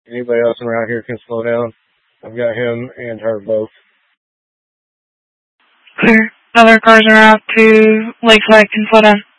Anybody else around here can slow down. I've got him and her both. Clear. Other cars are out to Lakeside can slow down.